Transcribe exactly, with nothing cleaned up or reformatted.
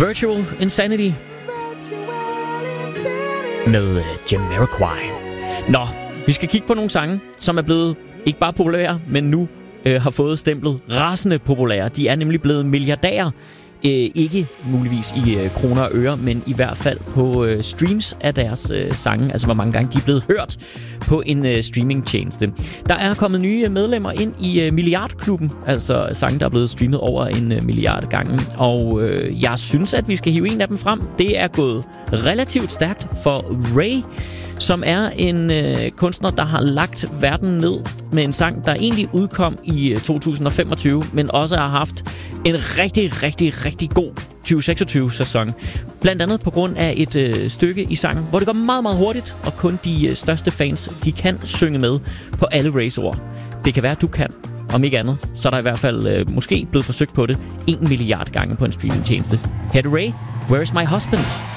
Virtual Insanity med Jamiroquai. Nå, vi skal kigge på nogle sange, som er blevet ikke bare populære, men nu øh, har fået stemplet rasende populære. De er nemlig blevet milliardærer. Øh, ikke muligvis i øh, kroner og øre, men i hvert fald på øh, streams af deres øh, sange. Altså hvor mange gange de er blevet hørt på en øh, streamingtjeneste. Der er kommet nye medlemmer ind i øh, milliardklubben. Altså sange, der er blevet streamet over en øh, milliard gange. Og øh, jeg synes, at vi skal hive en af dem frem. Det er gået relativt stærkt for Ray, som er en øh, kunstner, der har lagt verden ned med en sang, der egentlig udkom i øh, to tusind femogtyve, men også har haft en rigtig, rigtig, rigtig god tyve seksogtyve-sæson. Blandt andet på grund af et øh, stykke i sangen, hvor det går meget, meget hurtigt, og kun de øh, største fans, de kan synge med på alle Rays ord. Det kan være, at du kan. Om ikke andet, så er der i hvert fald øh, måske blevet forsøgt på det en milliard gange på en streamingtjeneste. Her er det Ray, Where is my husband?